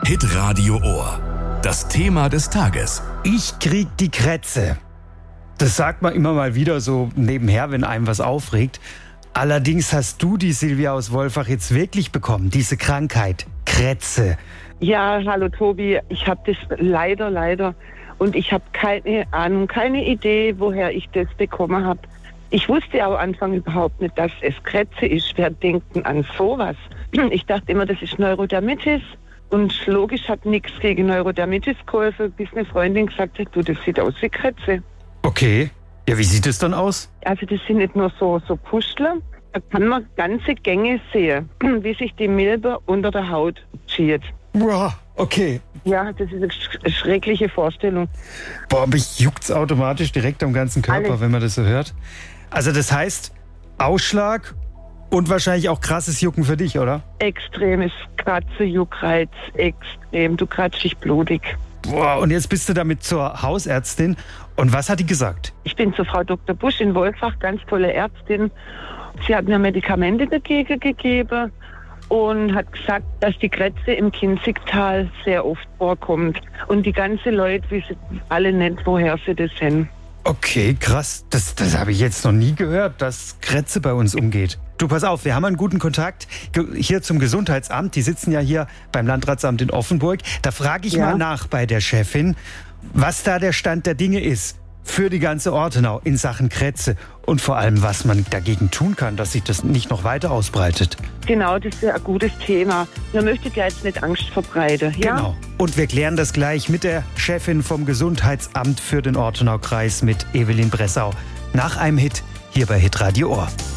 Hitradio Ohr. Das Thema des Tages. Ich krieg die Krätze. Das sagt man immer mal wieder so nebenher, wenn einem was aufregt. Allerdings hast du die Silvia aus Wolfach jetzt wirklich bekommen, diese Krankheit, Krätze. Ja, hallo Tobi, ich habe das leider und ich habe keine Ahnung, keine Idee, woher ich das bekommen habe. Ich wusste auch am Anfang überhaupt nicht, dass es Krätze ist. Wer denkt denn an sowas? Ich dachte immer, das ist Neurodermitis und logisch hat nichts gegen Neurodermitis geholfen, bis eine Freundin gesagt hat, du, das sieht aus wie Krätze. Okay, ja, wie sieht es dann aus? Also das sind nicht nur so Pusteln, da kann man ganze Gänge sehen, wie sich die Milbe unter der Haut zieht. Boah, okay. Ja, das ist eine schreckliche Vorstellung. Boah, mich juckt's automatisch direkt am ganzen Körper, wenn man das so hört. Also das heißt, Ausschlag und wahrscheinlich auch krasses Jucken für dich, oder? Extremes Kratze, Juckreiz, extrem. Du kratzt dich blutig. Boah, und jetzt bist du damit zur Hausärztin. Und was hat die gesagt? Ich bin zur Frau Dr. Busch in Wolfach, ganz tolle Ärztin. Sie hat mir Medikamente dagegen gegeben und hat gesagt, dass die Krätze im Kinzigtal sehr oft vorkommt. Und die ganzen Leute wissen alle nicht, woher sie das sind. Okay, krass. Das habe ich jetzt noch nie gehört, dass Krätze bei uns umgeht. Du, pass auf, wir haben einen guten Kontakt hier zum Gesundheitsamt. Die sitzen ja hier beim Landratsamt in Offenburg. Da frage ich mal nach bei der Chefin, was da der Stand der Dinge ist für die ganze Ortenau in Sachen Krätze und vor allem, was man dagegen tun kann, dass sich das nicht noch weiter ausbreitet. Genau, das ist ein gutes Thema. Man möchte ja jetzt nicht Angst verbreiten. Ja? Genau. Und wir klären das gleich mit der Chefin vom Gesundheitsamt für den Ortenaukreis, mit Evelyn Bressau, nach einem Hit hier bei Hitradio Ohr.